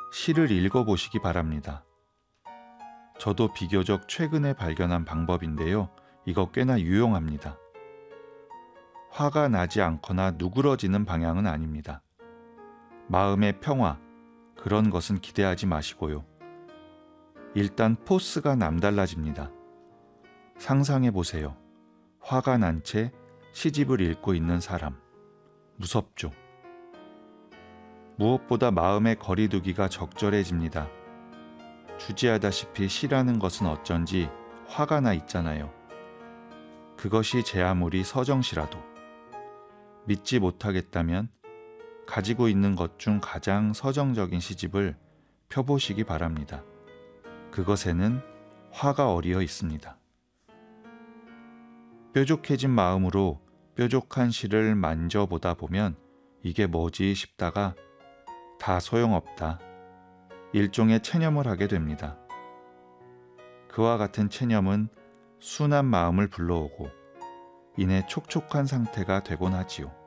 시를 읽어보시기 바랍니다. 저도 비교적 최근에 발견한 방법인데요. 이거 꽤나 유용합니다. 화가 나지 않거나 누그러지는 방향은 아닙니다. 마음의 평화, 그런 것은 기대하지 마시고요. 일단 포스가 남달라집니다. 상상해 보세요. 화가 난 채 시집을 읽고 있는 사람. 무섭죠? 무엇보다 마음의 거리두기가 적절해집니다. 주지하다시피 시라는 것은 어쩐지 화가 나 있잖아요. 그것이 제 아무리 서정시라도. 믿지 못하겠다면 가지고 있는 것 중 가장 서정적인 시집을 펴보시기 바랍니다. 그것에는 화가 어리어 있습니다. 뾰족해진 마음으로 뾰족한 시를 만져보다 보면 이게 뭐지 싶다가 다 소용없다. 일종의 체념을 하게 됩니다. 그와 같은 체념은 순한 마음을 불러오고 이내 촉촉한 상태가 되곤 하지요.